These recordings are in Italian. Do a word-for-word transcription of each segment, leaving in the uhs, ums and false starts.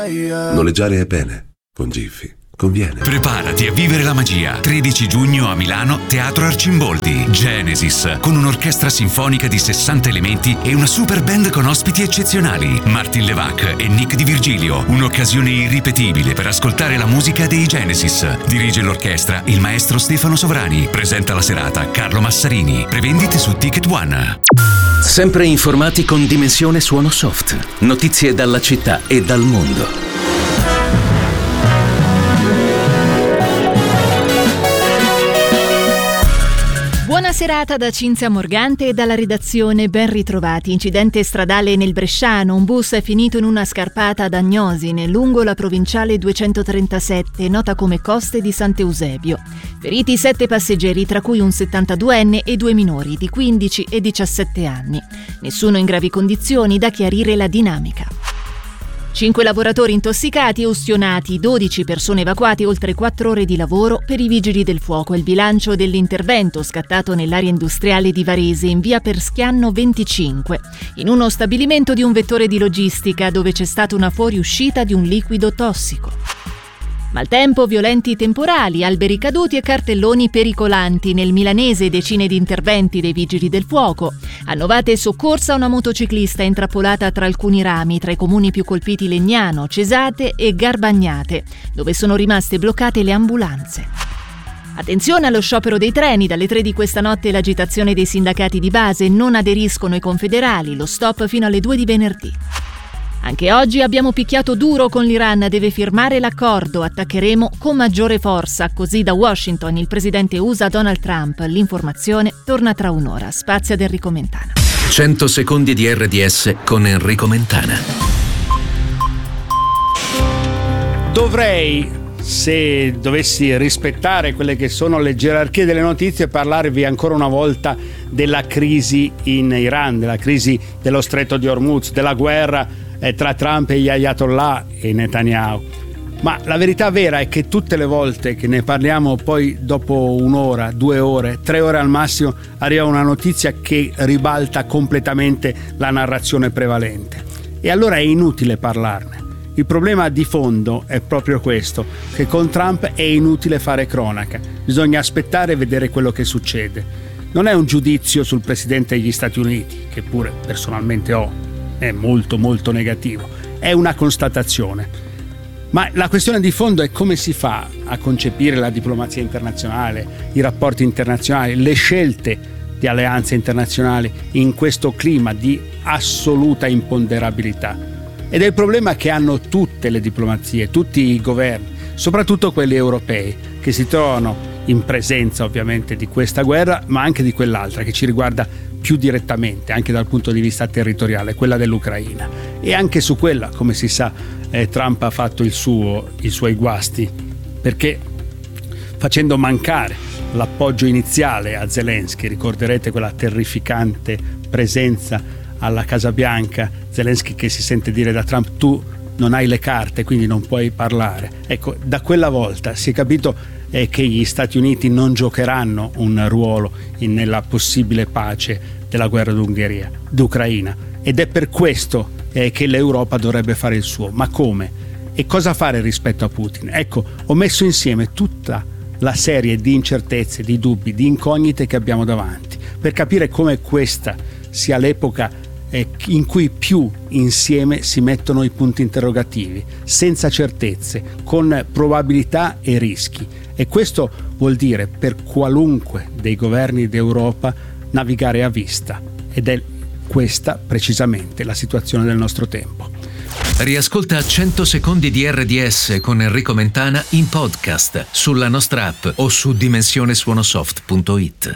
Noleggiare è bene, con Giffy conviene. Preparati a vivere la magia. tredici giugno a Milano, Teatro Arcimboldi. Genesis, con un'orchestra sinfonica di sessanta elementi e una super band con ospiti eccezionali. Martin Levac e Nick Di Virgilio. Un'occasione irripetibile per ascoltare la musica dei Genesis. Dirige l'orchestra il maestro Stefano Sovrani. Presenta la serata Carlo Massarini. Prevendite su Ticket One. Sempre informati con Dimensione Suono Soft. Notizie dalla città e dal mondo. Buona serata da Cinzia Morgante e dalla redazione, ben ritrovati. Incidente stradale nel Bresciano, un bus è finito in una scarpata ad Agnosine, lungo la provinciale duecentotrentasette, nota come Coste di Sant'Eusebio. Feriti sette passeggeri, tra cui un settantaduenne e due minori di quindici e diciassette anni. Nessuno in gravi condizioni, da chiarire la dinamica. Cinque lavoratori intossicati e ustionati, dodici persone evacuate, oltre quattro ore di lavoro per i vigili del fuoco. È il bilancio dell'intervento scattato nell'area industriale di Varese, in via Perschianno venticinque, in uno stabilimento di un vettore di logistica dove c'è stata una fuoriuscita di un liquido tossico. Maltempo, violenti temporali, alberi caduti e cartelloni pericolanti. Nel milanese decine di interventi dei vigili del fuoco. A Novate soccorsa una motociclista intrappolata tra alcuni rami, tra i comuni più colpiti Legnano, Cesate e Garbagnate, dove sono rimaste bloccate le ambulanze. Attenzione allo sciopero dei treni, dalle tre di questa notte l'agitazione dei sindacati di base, non aderiscono i confederali, lo stop fino alle due di venerdì. Anche oggi abbiamo picchiato duro con l'Iran, deve firmare l'accordo, attaccheremo con maggiore forza, così da Washington il presidente U S A Donald Trump. L'informazione torna tra un'ora, spazio ad Enrico Mentana. cento secondi di R D S con Enrico Mentana. Dovrei, se dovessi rispettare quelle che sono le gerarchie delle notizie, parlarvi ancora una volta della crisi in Iran, della crisi dello stretto di Hormuz, della guerra tra Trump e gli Ayatollah e Netanyahu. Ma la verità vera è che tutte le volte che ne parliamo, poi dopo un'ora, due ore, tre ore al massimo, arriva una notizia che ribalta completamente la narrazione prevalente. E allora è inutile parlarne. Il problema di fondo è proprio questo, che con Trump è inutile fare cronaca. Bisogna aspettare e vedere quello che succede. Non è un giudizio sul presidente degli Stati Uniti, che pure personalmente ho, è molto molto negativo, è una constatazione. Ma la questione di fondo è come si fa a concepire la diplomazia internazionale, i rapporti internazionali, le scelte di alleanze internazionali in questo clima di assoluta imponderabilità. Ed è il problema che hanno tutte le diplomazie, tutti i governi, soprattutto quelli europei, che si trovano in presenza ovviamente di questa guerra, ma anche di quell'altra che ci riguarda più direttamente, anche dal punto di vista territoriale, quella dell'Ucraina. E anche su quella, come si sa, eh, Trump ha fatto il suo, i suoi guasti, perché facendo mancare l'appoggio iniziale a Zelensky, ricorderete quella terrificante presenza alla Casa Bianca, Zelensky che si sente dire da Trump: tu non hai le carte, quindi non puoi parlare. Ecco, da quella volta si è capito è che gli Stati Uniti non giocheranno un ruolo in, nella possibile pace della guerra d'Ungheria, d'Ucraina, ed è per questo eh, che l'Europa dovrebbe fare il suo. Ma come? E cosa fare rispetto a Putin? Ecco, ho messo insieme tutta la serie di incertezze, di dubbi, di incognite che abbiamo davanti, per capire come questa sia l'epoca eh, in cui più insieme si mettono i punti interrogativi, senza certezze, con probabilità e rischi. E questo vuol dire per qualunque dei governi d'Europa navigare a vista, ed è questa precisamente la situazione del nostro tempo. Riascolta cento secondi di R D S con Enrico Mentana in podcast sulla nostra app o su dimensione suono soft punto it.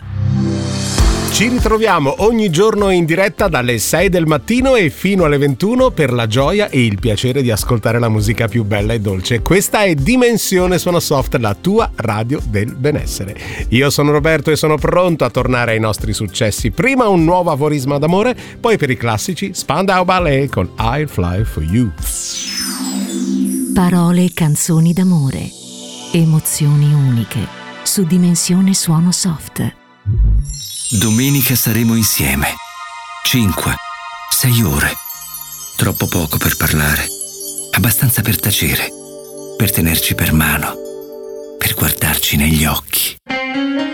Ci ritroviamo ogni giorno in diretta dalle sei del mattino e fino alle ventuno per la gioia e il piacere di ascoltare la musica più bella e dolce. Questa è Dimensione Suono Soft, la tua radio del benessere. Io sono Roberto e sono pronto a tornare ai nostri successi. Prima un nuovo aforisma d'amore, poi per i classici Spandau Ballet con I'll Fly For You. Parole e canzoni d'amore, emozioni uniche su Dimensione Suono Soft. Domenica saremo insieme. Cinque, sei ore. Troppo poco per parlare. abbastanza per tacere, per tenerci per mano, per guardarci negli occhi.